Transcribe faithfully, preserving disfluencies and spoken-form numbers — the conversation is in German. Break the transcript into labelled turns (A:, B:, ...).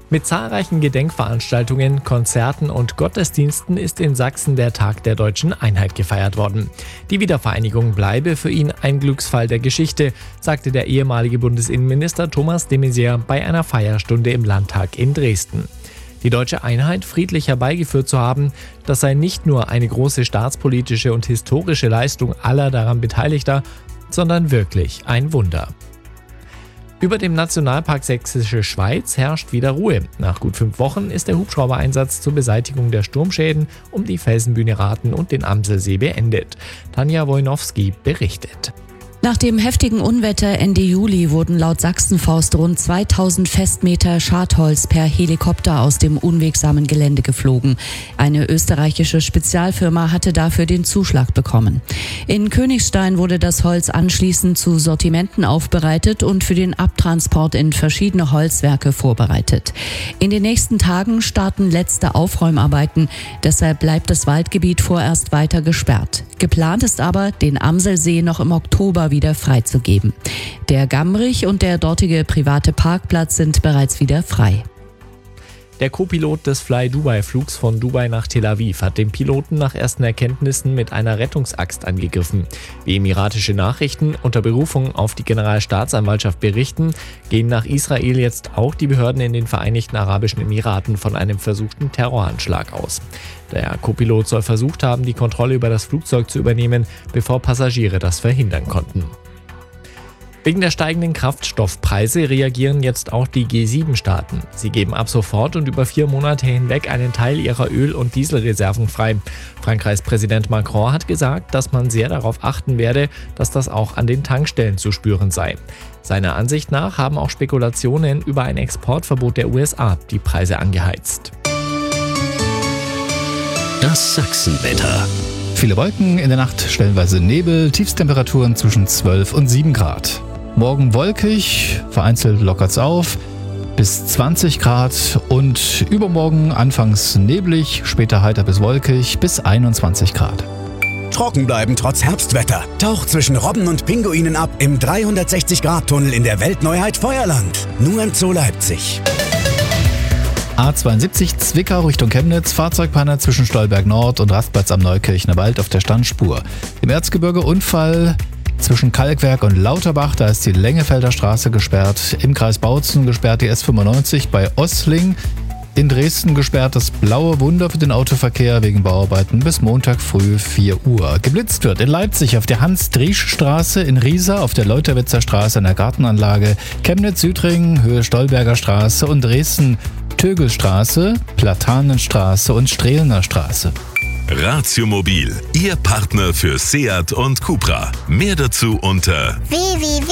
A: Mit zahlreichen Gedenkveranstaltungen, Konzerten und Gottesdiensten ist in Sachsen der Tag der deutschen Einheit gefeiert worden. Die Wiedervereinigung bleibe für ihn ein Glücksfall der Geschichte, sagte der ehemalige Bundesinnenminister Thomas de Maizière bei einer Feierstunde im Landtag in Dresden. Die deutsche Einheit friedlich herbeigeführt zu haben, das sei nicht nur eine große staatspolitische und historische Leistung aller daran Beteiligter, sondern wirklich ein Wunder. Über dem Nationalpark Sächsische Schweiz herrscht wieder Ruhe. Nach gut fünf Wochen ist der Hubschraubereinsatz zur Beseitigung der Sturmschäden um die Felsenbühne Rathen und den Amselsee beendet. Tanja Wojnowski berichtet.
B: Nach dem heftigen Unwetter Ende Juli wurden laut Sachsenforst rund zweitausend Festmeter Schadholz per Helikopter aus dem unwegsamen Gelände geflogen. Eine österreichische Spezialfirma hatte dafür den Zuschlag bekommen. In Königstein wurde das Holz anschließend zu Sortimenten aufbereitet und für den Abtransport in verschiedene Holzwerke vorbereitet. In den nächsten Tagen starten letzte Aufräumarbeiten, deshalb bleibt das Waldgebiet vorerst weiter gesperrt. Geplant ist aber, den Amselsee noch im Oktober wieder freizugeben. Der Gamrich und der dortige private Parkplatz sind bereits wieder frei.
A: Der Co-Pilot des Fly-Dubai-Flugs von Dubai nach Tel Aviv hat den Piloten nach ersten Erkenntnissen mit einer Rettungsaxt angegriffen. Wie emiratische Nachrichten unter Berufung auf die Generalstaatsanwaltschaft berichten, gehen nach Israel jetzt auch die Behörden in den Vereinigten Arabischen Emiraten von einem versuchten Terroranschlag aus. Der Co-Pilot soll versucht haben, die Kontrolle über das Flugzeug zu übernehmen, bevor Passagiere das verhindern konnten. Wegen der steigenden Kraftstoffpreise reagieren jetzt auch die G sieben Staaten. Sie geben ab sofort und über vier Monate hinweg einen Teil ihrer Öl- und Dieselreserven frei. Frankreichs Präsident Macron hat gesagt, dass man sehr darauf achten werde, dass das auch an den Tankstellen zu spüren sei. Seiner Ansicht nach haben auch Spekulationen über ein Exportverbot der U S A die Preise angeheizt.
C: Das Sachsenwetter.
D: Viele Wolken, in der Nacht stellenweise Nebel, Tiefstemperaturen zwischen zwölf und sieben Grad. Morgen wolkig, vereinzelt lockert's auf, bis zwanzig Grad und übermorgen anfangs neblig, später heiter bis wolkig, bis einundzwanzig Grad.
E: Trocken bleiben trotz Herbstwetter. Taucht zwischen Robben und Pinguinen ab im dreihundertsechzig Grad Tunnel in der Weltneuheit Feuerland. Nur im Zoo Leipzig.
D: A zweiundsiebzig Zwickau Richtung Chemnitz, Fahrzeugpanne zwischen Stolberg Nord und Rastplatz am Neukirchner Wald auf der Standspur. Im Erzgebirge Unfall zwischen Kalkwerk und Lauterbach, da ist die Lengefelder Straße gesperrt. Im Kreis Bautzen gesperrt die S fünfundneunzig bei Ossling. In Dresden gesperrt das Blaue Wunder für den Autoverkehr wegen Bauarbeiten bis Montag früh vier Uhr. Geblitzt wird in Leipzig auf der Hans-Driesch-Straße, in Riesa auf der Leuterwitzer Straße in der Gartenanlage, Chemnitz-Südringen, Höhe Stolberger Straße und Dresden Tögelstraße, Platanenstraße und Strehlener Straße.
C: Ratio Mobil, Ihr Partner für Seat und Cupra. Mehr dazu unter
F: w w w